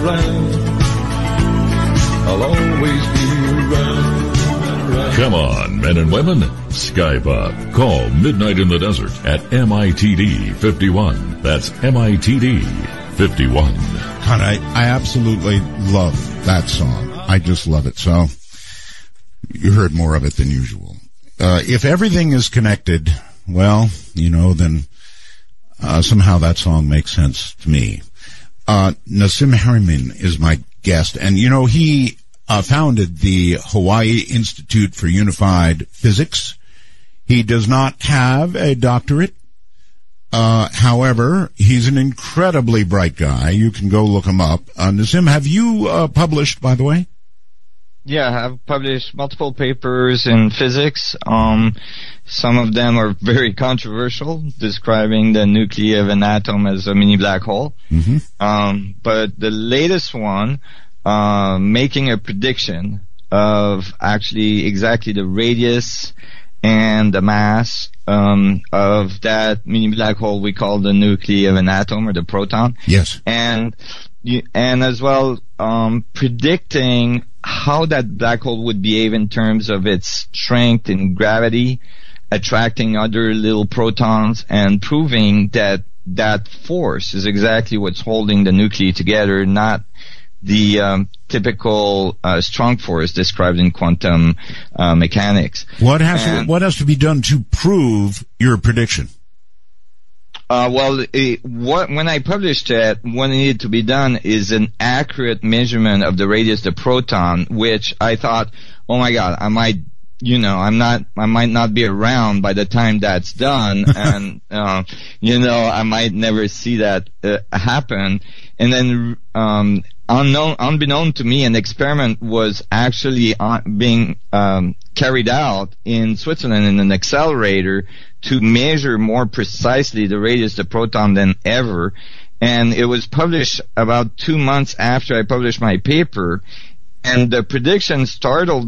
I'll always be around. Come on, men and women. Skype up. Call Midnight in the Desert at MITD 51. That's MITD 51. God, I absolutely love that song. I just love it. So you heard more of it than usual. If everything is connected, well, then somehow that song makes sense to me. Nassim Haramein is my guest, and he founded the Hawaii Institute for Unified Physics. He does not have a doctorate. However, he's an incredibly bright guy. You can go look him up. Nassim, have you published, by the way? Yeah, I've published multiple papers in physics. Some of them are very controversial, describing the nuclei of an atom as a mini black hole. Mm-hmm. But the latest one, making a prediction of actually exactly the radius and the mass of that mini black hole we call the nuclei of an atom, or the proton. Yes. And as well, predicting how that black hole would behave in terms of its strength and gravity, attracting other little protons, and proving that that force is exactly what's holding the nuclei together, not the typical strong force described in quantum mechanics. What has to be done to prove your prediction? When I published it, what needed to be done is an accurate measurement of the radius of the proton, which I thought, oh my God, I might not be around by the time that's done, and I might never see that happen. And then, unbeknown to me, an experiment was actually being carried out in Switzerland in an accelerator to measure more precisely the radius of the proton than ever. And it was published about 2 months after I published my paper. And the prediction startled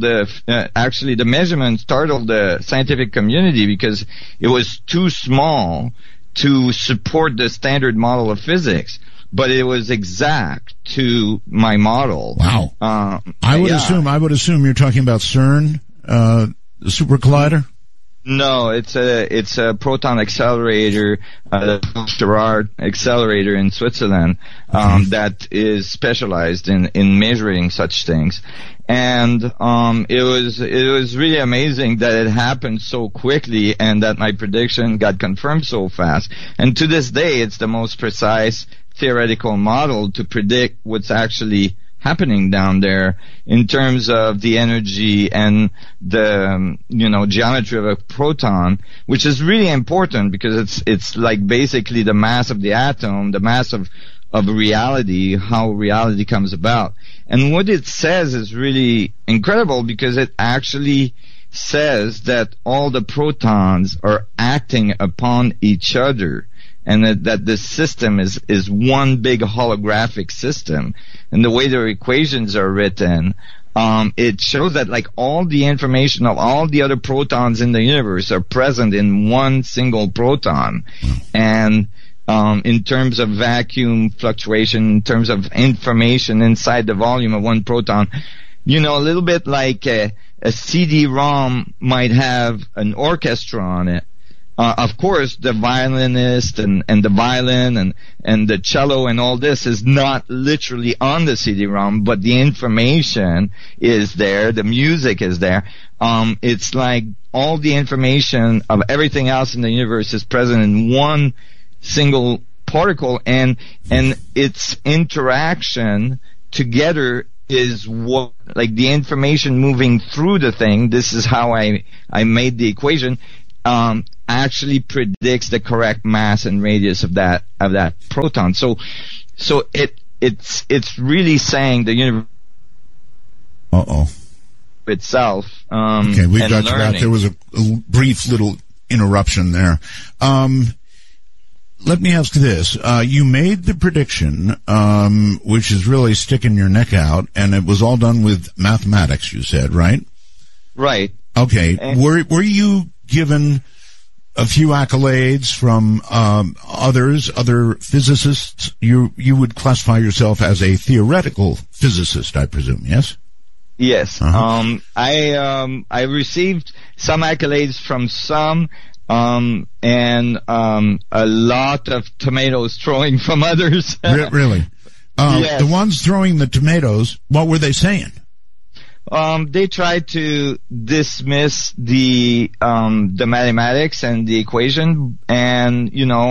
the measurement startled the scientific community because it was too small to support the standard model of physics. But it was exact to my model. Wow. I would assume you're talking about CERN, the super collider? No, it's a proton accelerator, the Gerard accelerator in Switzerland, that is specialized in measuring such things. And it was really amazing that it happened so quickly and that my prediction got confirmed so fast. And to this day, it's the most precise theoretical model to predict what's actually happening down there in terms of the energy and the geometry of a proton, which is really important because it's like basically the mass of the atom, the mass of reality, how reality comes about. And what it says is really incredible because it actually says that all the protons are acting upon each other, and that the system is one big holographic system. And the way their equations are written, it shows that like all the information of all the other protons in the universe are present in one single proton. And in terms of vacuum fluctuation, in terms of information inside the volume of one proton, a little bit like a CD-ROM might have an orchestra on it. Of course, the violinist and the violin and the cello and all this is not literally on the CD-ROM, but the information is there, the music is there. It's like all the information of everything else in the universe is present in one single particle, and its interaction together is what, like the information moving through the thing. This is how I made the equation. Actually predicts the correct mass and radius of that proton. So it's really saying the universe itself. Okay, we've got you back. There was a brief little interruption there. Let me ask this. You made the prediction, which is really sticking your neck out, and it was all done with mathematics, you said, right? Right. Okay. Were you given a few accolades from other physicists. You would classify yourself as a theoretical physicist, I presume, yes? Yes. Uh-huh. I received some accolades from some, and a lot of tomatoes throwing from others. Really? Yes. The ones throwing the tomatoes, what were they saying? They tried to dismiss the mathematics and the equation, and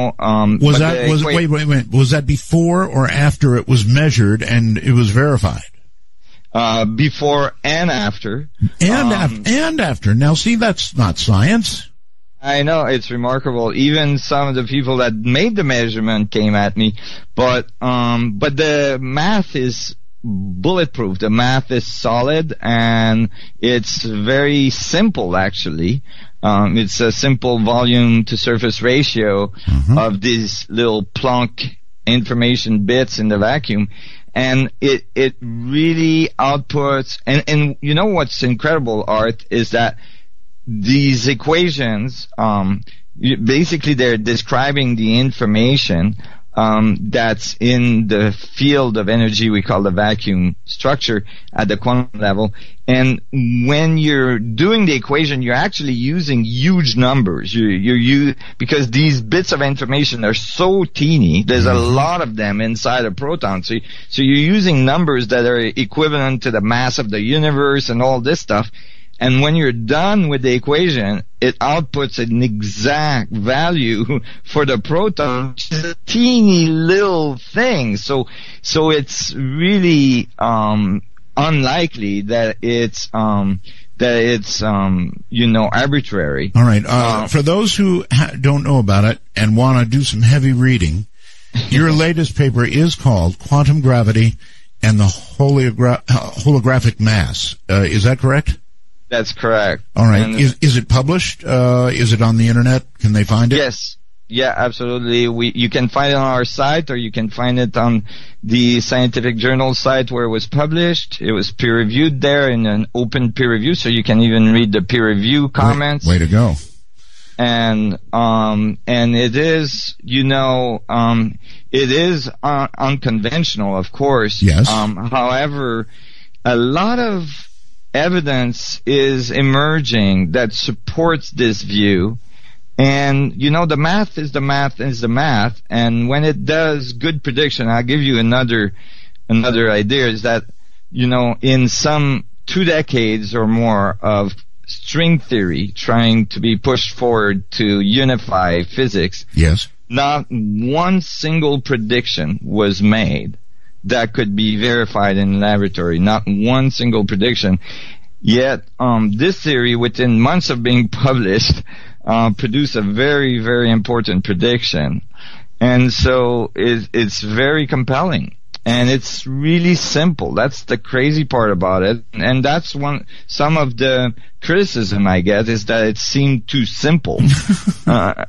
wait. Was that before or after it was measured and it was verified? Before and after. And after. Now, see, that's not science. I know, it's remarkable. Even some of the people that made the measurement came at me, but the math is bulletproof. The math is solid, and it's very simple, actually. It's a simple volume to surface ratio of these little Planck information bits in the vacuum. And it really outputs, and you know what's incredible, Art, is that these equations, basically they're describing the information that's in the field of energy we call the vacuum structure at the quantum level. And when you're doing the equation, you're actually using huge numbers. Because these bits of information are so teeny, there's a lot of them inside a proton. So you're using numbers that are equivalent to the mass of the universe and all this stuff. And when you're done with the equation, it outputs an exact value for the proton, which is a teeny little thing. So it's really unlikely that it's arbitrary. All right. For those who don't know about it and want to do some heavy reading, your latest paper is called Quantum Gravity and the Holographic Mass. Is that correct? That's correct. All right. Is it published? Is it on the internet? Can they find it? Yes. Yeah, absolutely. You can find it on our site, or you can find it on the scientific journal site where it was published. It was peer reviewed there in an open peer review, so you can even read the peer review comments. Way to go. And it is, it is unconventional, of course. Yes. However, a lot of evidence is emerging that supports this view. And, the math is the math. And when it does good prediction, I'll give you another idea, is that, in some 2 decades or more of string theory trying to be pushed forward to unify physics, yes, not one single prediction was made that could be verified in a laboratory. Not one single prediction. Yet, this theory, within months of being published, produced a very, very important prediction. And so it's very compelling. And it's really simple. That's the crazy part about it. And that's some of the criticism I get, is that it seemed too simple. No.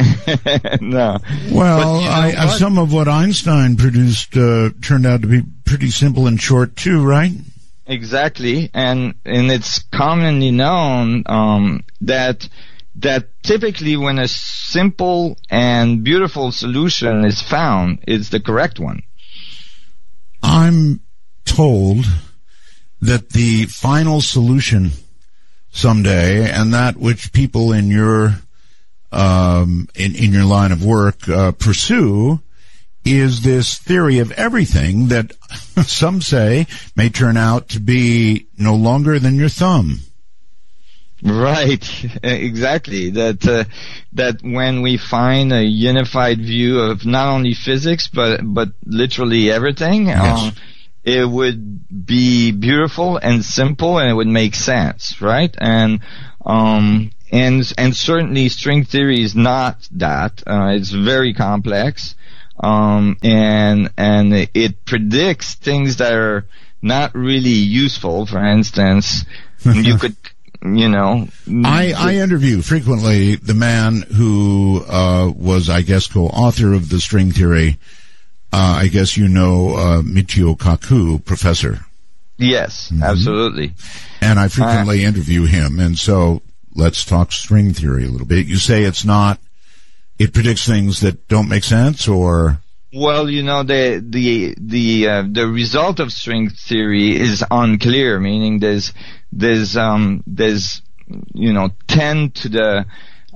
Well, some of what Einstein produced turned out to be pretty simple and short too, right? Exactly. And it's commonly known that typically when a simple and beautiful solution is found, it's the correct one. I'm told that the final solution someday, and that which people in your in your line of work pursue, is this theory of everything that some say may turn out to be no longer than your thumb. Right, exactly. That when we find a unified view of not only physics but literally everything, yes, it would be beautiful and simple, and it would make sense, right? And certainly string theory is not that. It's very complex, and it predicts things that are not really useful. For instance, you could. I interview frequently the man who was, I guess, co-author of the string theory. I guess Michio Kaku, professor. Yes, absolutely. And I frequently interview him, and so let's talk string theory a little bit. You say it predicts things that don't make sense, or? Well, the result of string theory is unclear, meaning there's 10 to the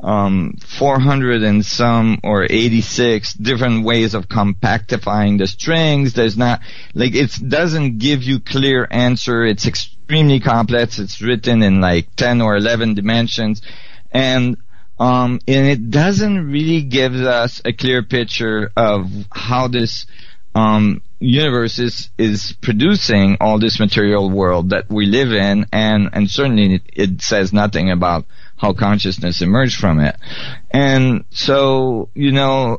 400 and some or 86 different ways of compactifying the strings. There's not, it doesn't give you clear answer. It's extremely complex. It's written in 10 or 11 dimensions. And it doesn't really give us a clear picture of how this universe is producing all this material world that we live in, and certainly it says nothing about how consciousness emerged from it. And so, a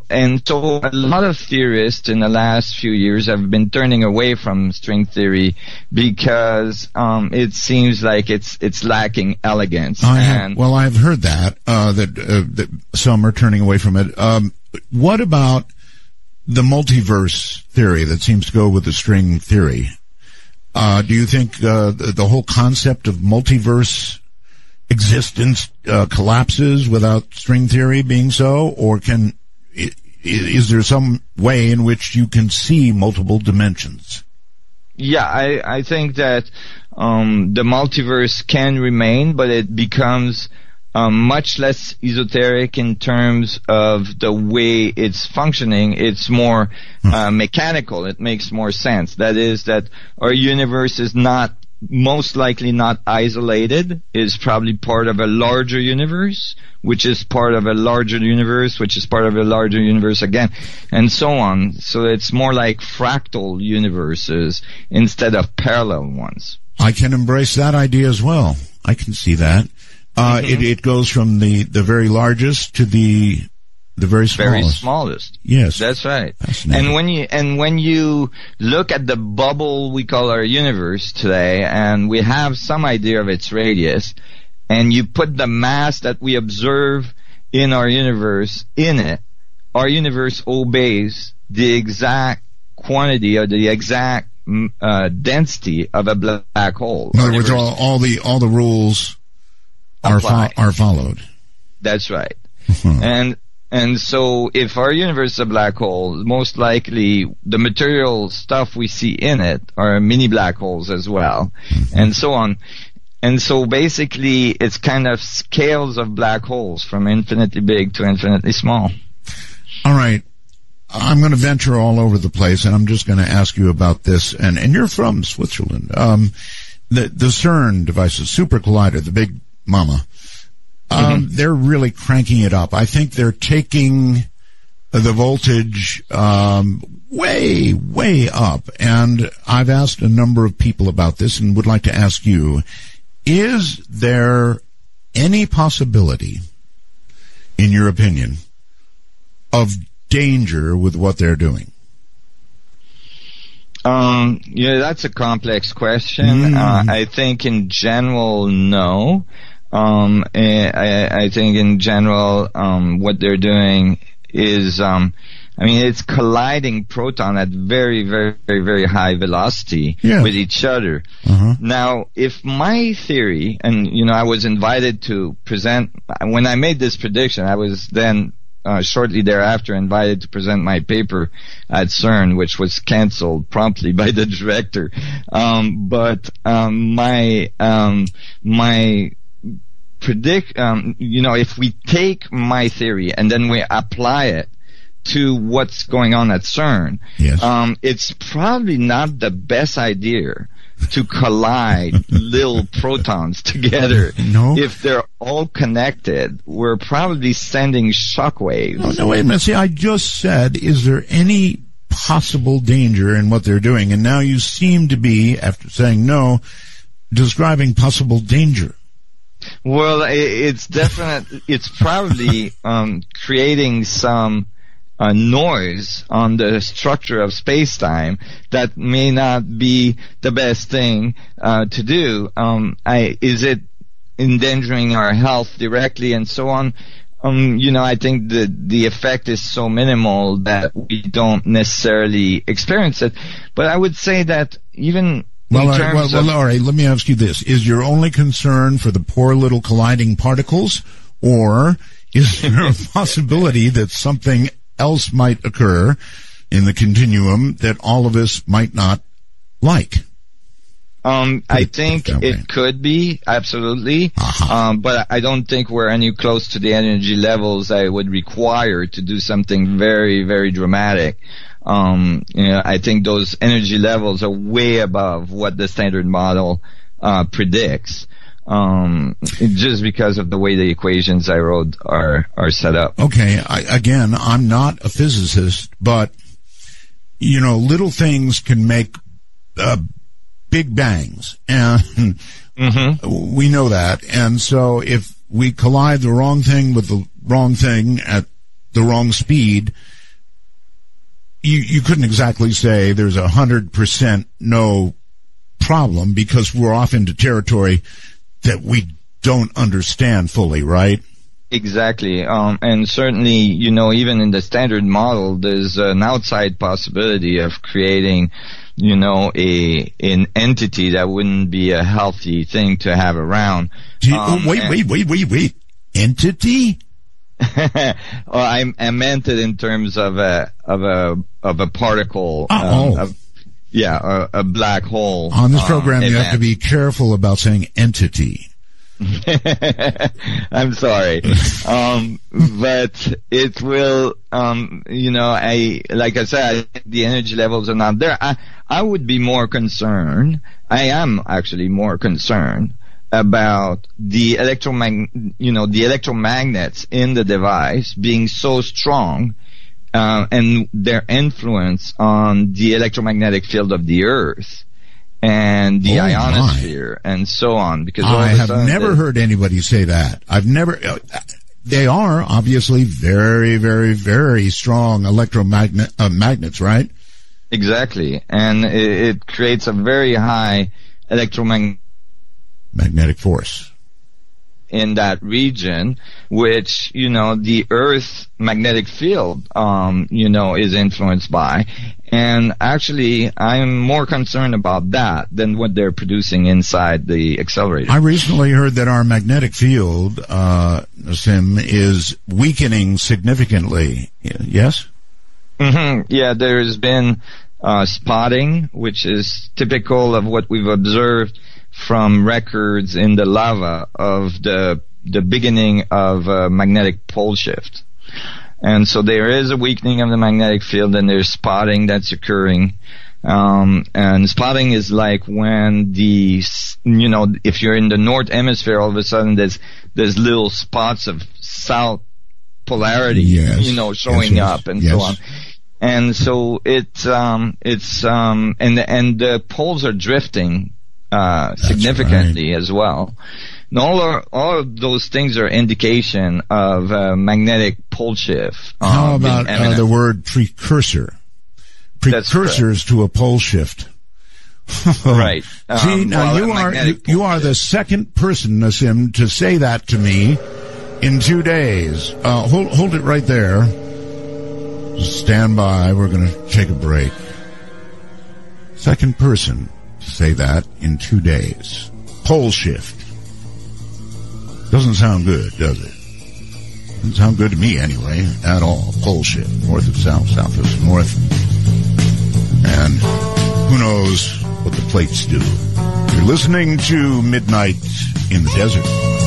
lot of theorists in the last few years have been turning away from string theory because it seems like it's lacking elegance. I've heard that some are turning away from it. What about the multiverse theory that seems to go with the string theory? Do you think the whole concept of multiverse existence collapses without string theory being so, or is there some way in which you can see multiple dimensions? Yeah, I think that the multiverse can remain, but it becomes much less esoteric in terms of the way it's functioning. It's more mechanical. It makes more sense. That is, that our universe is most likely not isolated, is probably part of a larger universe, which is part of a larger universe, which is part of a larger universe again, and so on. So it's more like fractal universes instead of parallel ones. I can embrace that idea as well. I can see that. It goes from the very largest to the very smallest. Very smallest. Yes. That's right. And when you look at the bubble we call our universe today, and we have some idea of its radius, and you put the mass that we observe in our universe in it, our universe obeys the exact quantity or the exact density of a black hole. In other words, all the rules are followed. That's right. And so if our universe is a black hole, most likely the material stuff we see in it are mini black holes as well, and so on. And so basically it's kind of scales of black holes from infinitely big to infinitely small. All right. I'm going to venture all over the place, and I'm just going to ask you about this. And you're from Switzerland. The CERN devices, Super Collider, the big mama. They're really cranking it up. I think they're taking the voltage way, way up. And I've asked a number of people about this and would like to ask you, is there any possibility, in your opinion, of danger with what they're doing? That's a complex question. I think in general, no. I think in general, what they're doing is, it's colliding proton at very, very, very, very high velocity with each other. Now, if my theory, and, I was invited to present, when I made this prediction, I was then, shortly thereafter invited to present my paper at CERN, which was canceled promptly by the director. My predict, if we take my theory and then we apply it to what's going on at CERN, it's probably not the best idea to collide little protons together. No. If they're all connected, we're probably sending shockwaves. No, wait a minute. See, I just said, is there any possible danger in what they're doing? And now you seem to be, after saying no, describing possible danger. Well, it's probably creating some noise on the structure of space-time that may not be the best thing to do. Is it endangering our health directly and so on? I think the effect is so minimal that we don't necessarily experience it. But I would say that even Well, all right, let me ask you this. Is your only concern for the poor little colliding particles, or is there a possibility that something else might occur in the continuum that all of us might not like? I think it could be, absolutely. But I don't think we're any close to the energy levels I would require to do something very, very dramatic. I think those energy levels are way above what the standard model predicts. Just because of the way the equations I wrote are set up. Okay, I'm not a physicist, but little things can make big bangs, and we know that. And so if we collide the wrong thing with the wrong thing at the wrong speed, you couldn't exactly say there's 100% no problem, because we're off into territory that we don't understand fully, right? Exactly. And certainly, even in the standard model, there's an outside possibility of creating, an entity that wouldn't be a healthy thing to have around. Wait. Entity? Well, I meant it in terms of a particle. A black hole. On this program, you have to be careful about saying entity. I'm sorry. But it will, like I said, the energy levels are not there. I would be more concerned. I am actually more concerned about the electromagnets in the device being so strong, and their influence on the electromagnetic field of the Earth and the ionosphere and so on. Because I have never heard anybody say that. They are obviously very, very, very strong magnets, right? Exactly. And it creates a very high magnetic force in that region, which, the Earth's magnetic field, is influenced by. And actually, I'm more concerned about that than what they're producing inside the accelerator. I recently heard that our magnetic field, Nassim, is weakening significantly. Yes? Mm-hmm. Yeah, there's been spotting, which is typical of what we've observed from records in the lava of the beginning of magnetic pole shift. And so there is a weakening of the magnetic field, and there's spotting that's occurring. And spotting is like when if you're in the north hemisphere, all of a sudden there's little spots of south polarity, showing up and so on. And so and the poles are drifting significantly as well. And all of those things are indication of magnetic pole shift. How about the word precursor? Precursors to a pole shift. Right. See, now you are the second person, Nassim, to say that to me in 2 days. Hold it right there. Stand by. We're going to take a break. Second person to say that in 2 days. Pole shift. Doesn't sound good, does it? Doesn't sound good to me anyway, at all. Pole shift. North of south, south of north. And who knows what the plates do. You're listening to Midnight in the Desert.